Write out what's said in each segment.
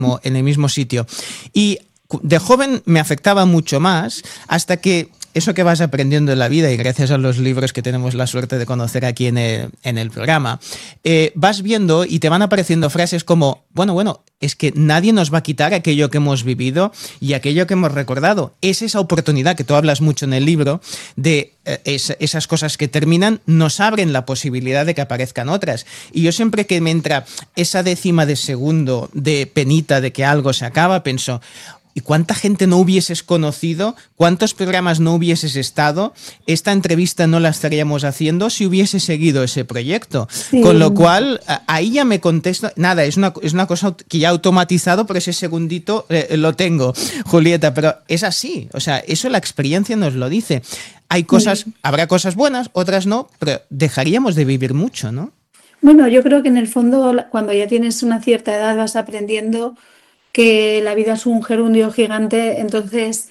en el mismo sitio. Y de joven me afectaba mucho más hasta que eso que vas aprendiendo en la vida y gracias a los libros que tenemos la suerte de conocer aquí en el programa, vas viendo y te van apareciendo frases como, bueno, es que nadie nos va a quitar aquello que hemos vivido y aquello que hemos recordado. Es esa oportunidad que tú hablas mucho en el libro de esas cosas que terminan, nos abren la posibilidad de que aparezcan otras. Y yo siempre que me entra esa décima de segundo de penita de que algo se acaba, pienso, ¿y cuánta gente no hubieses conocido? ¿Cuántos programas no hubieses estado? Esta entrevista no la estaríamos haciendo si hubiese seguido ese proyecto. Sí. Con lo cual, ahí ya me contesto. Nada, es una cosa que ya he automatizado, pero ese segundito lo tengo, Julieta. Pero es así. O sea, eso la experiencia nos lo dice. Hay cosas, habrá cosas buenas, otras no, pero dejaríamos de vivir mucho, ¿no? Bueno, yo creo que en el fondo, cuando ya tienes una cierta edad, vas aprendiendo que la vida es un gerundio gigante, entonces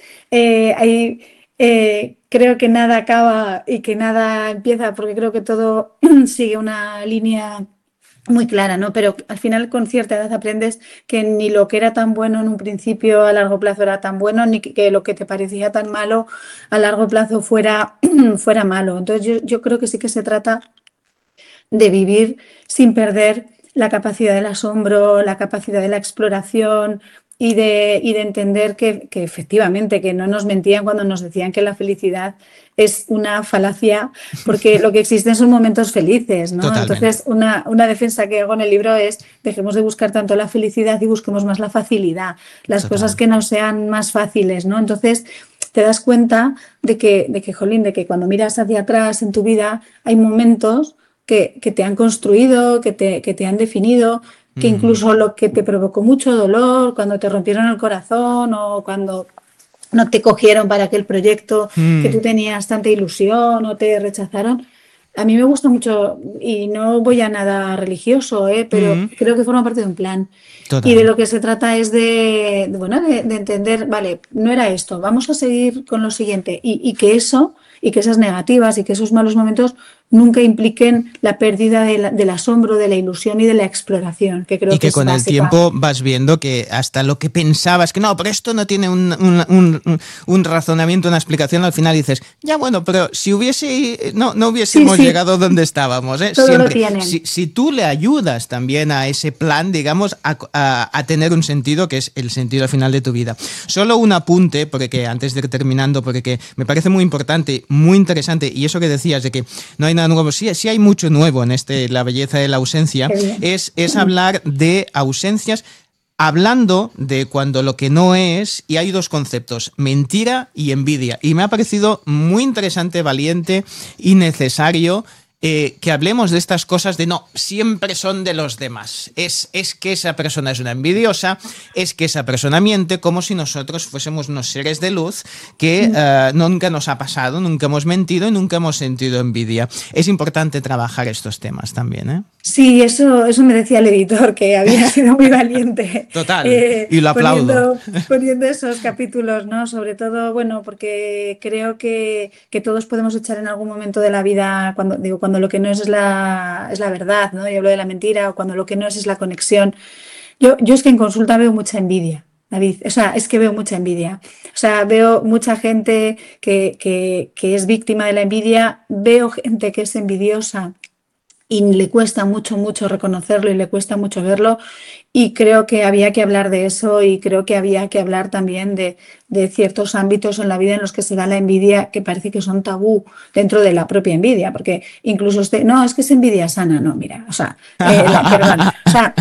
creo que nada acaba y que nada empieza, porque creo que todo sigue una línea muy clara, ¿no? Pero al final con cierta edad aprendes que ni lo que era tan bueno en un principio a largo plazo era tan bueno, ni que lo que te parecía tan malo a largo plazo fuera malo. Entonces yo creo que sí que se trata de vivir sin perder la capacidad del asombro, la capacidad de la exploración y de entender que efectivamente que no nos mentían cuando nos decían que la felicidad es una falacia, porque lo que existen son momentos felices, ¿no? Totalmente. Entonces, una defensa que hago en el libro es dejemos de buscar tanto la felicidad y busquemos más la facilidad, las cosas que nos sean más fáciles, ¿no? Entonces, te das cuenta de que cuando miras hacia atrás en tu vida hay momentos que te han construido, que te han definido, que incluso lo que te provocó mucho dolor, cuando te rompieron el corazón o cuando no te cogieron para aquel proyecto que tú tenías tanta ilusión o te rechazaron. A mí me gusta mucho y no voy a nada religioso, pero creo que forma parte de un plan. Total. Y de lo que se trata es de entender, vale, no era esto, vamos a seguir con lo siguiente y que esas negativas y que esos malos momentos nunca impliquen la pérdida del asombro, de la ilusión y de la exploración, que creo y que es con básica. El tiempo vas viendo que hasta lo que pensabas que no, pero esto no tiene un razonamiento, una explicación, al final dices, ya bueno, pero si no hubiésemos llegado donde estábamos, ¿eh? Todo Siempre, lo tienen. Si tú le ayudas también a ese plan, digamos, a tener un sentido que es el sentido final de tu vida. Solo un apunte, porque antes de ir terminando, porque me parece muy importante, muy interesante, y eso que decías de que no hay nada nuevo, sí hay mucho nuevo en la belleza de la ausencia, es hablar de ausencias, hablando de cuando lo que no es, y hay dos conceptos, mentira y envidia, y me ha parecido muy interesante, valiente y necesario que hablemos de estas cosas de no, siempre son de los demás, es que esa persona es una envidiosa, es que esa persona miente, como si nosotros fuésemos unos seres de luz que nunca nos ha pasado, nunca hemos mentido y nunca hemos sentido envidia. Es importante trabajar estos temas también, ¿eh? Sí, eso me decía el editor, que había sido muy valiente. Total, y lo aplaudo. Poniendo esos capítulos, ¿no? Sobre todo, bueno, porque creo que todos podemos echar en algún momento de la vida, cuando lo que no es la verdad, ¿no? Yo hablo de la mentira, o cuando lo que no es la conexión. Yo es que en consulta veo mucha envidia, David. O sea, es que veo mucha envidia. O sea, veo mucha gente que es víctima de la envidia, veo gente que es envidiosa y le cuesta mucho reconocerlo y le cuesta mucho verlo, y creo que había que hablar de eso, y creo que había que hablar también de ciertos ámbitos en la vida en los que se da la envidia, que parece que son tabú dentro de la propia envidia, porque incluso no, es que es envidia sana, no, mira, o sea, perdón, o sea,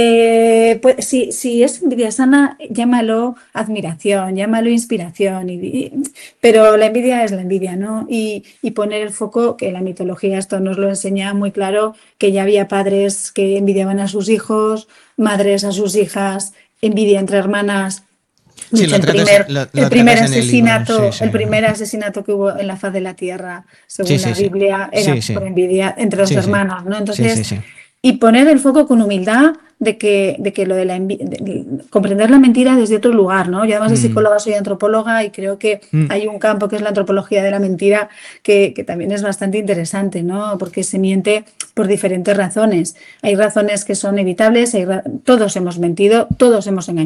pues, si es envidia sana, llámalo admiración, llámalo inspiración, pero la envidia es la envidia, ¿no? Y poner el foco, que la mitología esto nos lo enseña muy claro, que ya había padres que envidiaban a sus hijos, madres a sus hijas, envidia entre hermanas. Sí, el primer asesinato, el primer asesinato que hubo en la faz de la tierra, según la Biblia, era por envidia entre los hermanos, ¿no? Entonces, y poner el foco con humildad de que lo de comprender la mentira desde otro lugar, ¿no? Yo además de psicóloga soy antropóloga, y creo que hay un campo que es la antropología de la mentira que también es bastante interesante, ¿no? Porque se miente por diferentes razones. Hay razones que son evitables, todos hemos mentido, todos hemos engañado.